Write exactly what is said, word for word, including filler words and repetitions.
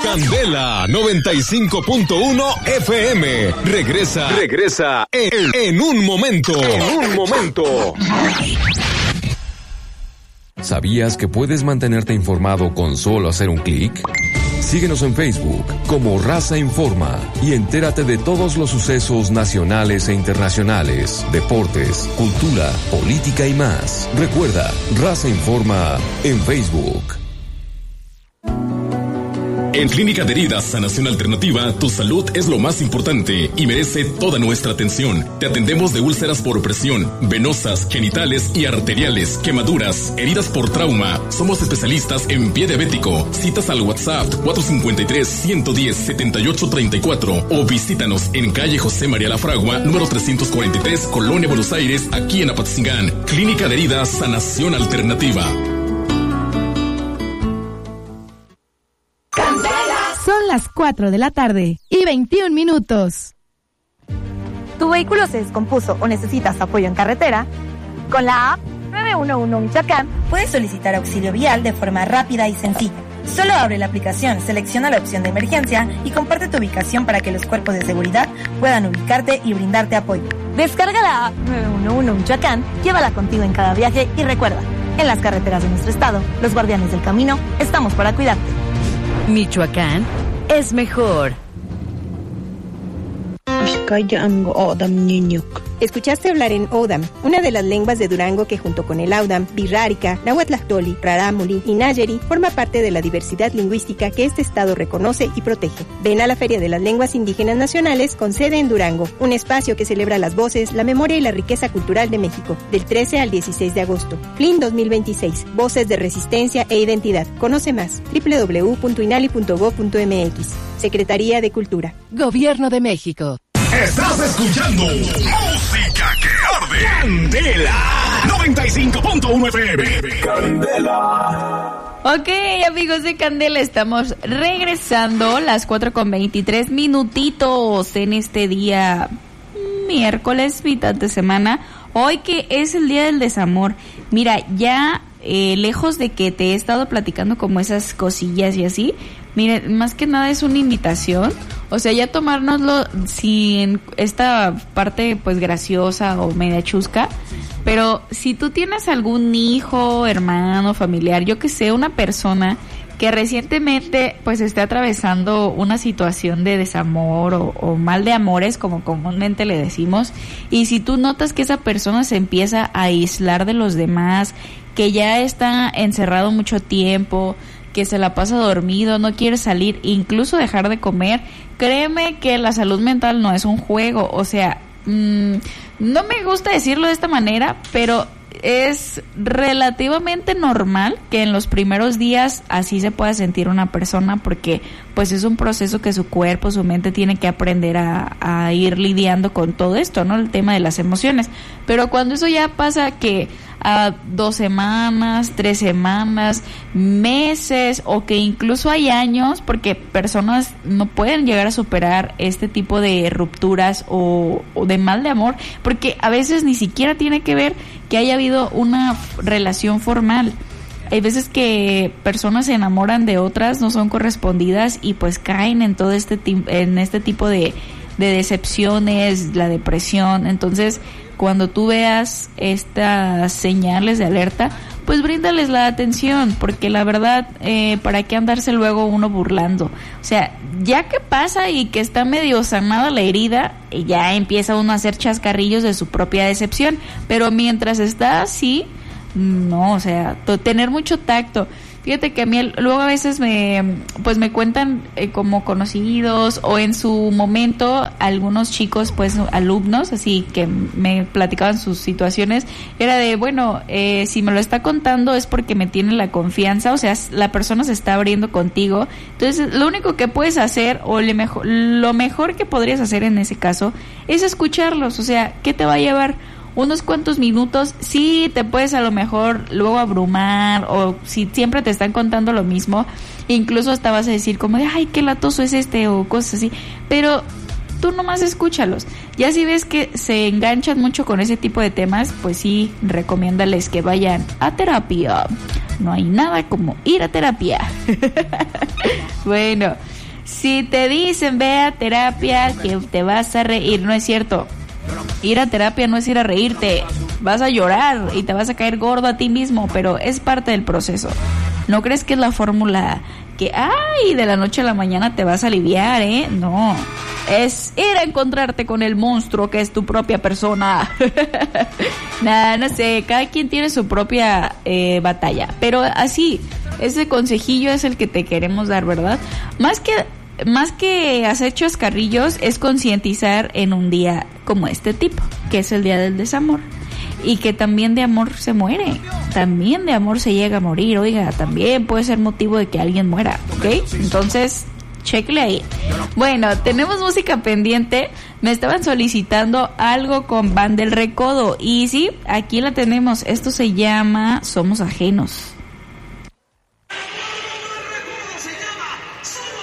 Candela noventa y cinco punto uno F M. Regresa, regresa en, en un momento. En un momento. ¿Sabías que puedes mantenerte informado con solo hacer un clic? Síguenos en Facebook como Raza Informa y entérate de todos los sucesos nacionales e internacionales, deportes, cultura, política y más. Recuerda, Raza Informa en Facebook. En Clínica de Heridas Sanación Alternativa, tu salud es lo más importante y merece toda nuestra atención. Te atendemos de úlceras por presión, venosas, genitales y arteriales, quemaduras, heridas por trauma. Somos especialistas en pie diabético. Citas al WhatsApp cuatro cinco tres, uno uno cero, siete ocho tres cuatro o visítanos en calle José María La Fragua, número trescientos cuarenta y tres, Colonia Buenos Aires, aquí en Apatzingán. Clínica de Heridas Sanación Alternativa. Son las cuatro de la tarde y veintiún minutos. ¿Tu vehículo se descompuso o necesitas apoyo en carretera? Con la app nueve uno uno Michoacán puedes solicitar auxilio vial de forma rápida y sencilla. Solo abre la aplicación, selecciona la opción de emergencia y comparte tu ubicación para que los cuerpos de seguridad puedan ubicarte y brindarte apoyo. Descarga la app nueve uno uno Michoacán, llévala contigo en cada viaje y recuerda, en las carreteras de nuestro estado, los guardianes del camino, estamos para cuidarte. Michoacán es mejor. Escuchaste hablar en Odam, una de las lenguas de Durango que junto con el Audam, Birrárica, Nahuatlactoli, Rarámuri y Nayeri forma parte de la diversidad lingüística que este estado reconoce y protege. Ven a la Feria de las Lenguas Indígenas Nacionales con sede en Durango, un espacio que celebra las voces, la memoria y la riqueza cultural de México, del trece al dieciséis de agosto. F L I N dos mil veintiséis, Voces de Resistencia e Identidad. Conoce más, doble u doble u doble u punto inali punto gob punto eme equis. Secretaría de Cultura. Gobierno de México. Estás escuchando Música que Arde. Candela noventa y cinco punto uno F M. Candela. Ok, amigos de Candela, estamos regresando las cuatro con veintitrés minutitos en este día miércoles, mitad de semana. Hoy que es el día del desamor. Mira, ya eh, lejos de que te he estado platicando como esas cosillas y así, mire, más que nada es una invitación. O sea, ya tomárnoslo sin esta parte pues graciosa o media chusca, pero si tú tienes algún hijo, hermano, familiar, yo que sé, una persona que recientemente pues esté atravesando una situación de desamor o, o mal de amores, como comúnmente le decimos, y si tú notas que esa persona se empieza a aislar de los demás, que ya está encerrado mucho tiempo, que se la pasa dormido, no quiere salir, incluso dejar de comer, créeme que la salud mental no es un juego. O sea, mmm, no me gusta decirlo de esta manera, pero es relativamente normal que en los primeros días así se pueda sentir una persona, porque pues es un proceso que su cuerpo, su mente tiene que aprender a, a ir lidiando con todo esto, ¿no? El tema de las emociones. Pero cuando eso ya pasa que a dos semanas, tres semanas, meses, o que incluso hay años, porque personas no pueden llegar a superar este tipo de rupturas o, o de mal de amor, porque a veces ni siquiera tiene que ver que haya habido una relación formal. Hay veces que personas se enamoran de otras, no son correspondidas y pues caen en todo este en este tipo de, de decepciones, la depresión. Entonces, cuando tú veas estas señales de alerta, pues bríndales la atención, porque la verdad, eh, ¿para qué andarse luego uno burlando? O sea, ya que pasa y que está medio sanada la herida, ya empieza uno a hacer chascarrillos de su propia decepción, pero mientras está así, no, o sea, to- tener mucho tacto. Fíjate que a mí luego a veces me pues me cuentan eh, como conocidos, o en su momento algunos chicos, pues alumnos, así que me platicaban sus situaciones. Era de, bueno, eh, si me lo está contando es porque me tiene la confianza, o sea, la persona se está abriendo contigo. Entonces, lo único que puedes hacer, o lo mejor, lo mejor que podrías hacer en ese caso, es escucharlos. O sea, ¿qué te va a llevar? Unos cuantos minutos. Sí, te puedes a lo mejor luego abrumar, o si siempre te están contando lo mismo, incluso hasta vas a decir como de, ay, qué latoso es este, o cosas así, pero tú nomás escúchalos. Ya si ves que se enganchan mucho con ese tipo de temas, pues sí, recomiéndales que vayan a terapia. No hay nada como ir a terapia. Bueno, Si te dicen ve a terapia que te vas a reír, no es cierto. Ir a terapia no es ir a reírte, vas a llorar y te vas a caer gordo a ti mismo, pero es parte del proceso. ¿No crees que es la fórmula que, ay, de la noche a la mañana te vas a aliviar, eh? No, es ir a encontrarte con el monstruo que es tu propia persona. Nada, no sé, cada quien tiene su propia eh, batalla, pero así, ese consejillo es el que te queremos dar, ¿verdad? Más que... Más que hacer chascarrillos, es concientizar en un día como este tipo, que es el día del desamor. Y que también de amor se muere, también de amor se llega a morir, oiga, también puede ser motivo de que alguien muera, ¿ok? Entonces, chequele ahí. Bueno, tenemos música pendiente, me estaban solicitando algo con Banda El Recodo, y sí, aquí la tenemos, esto se llama Somos Ajenos.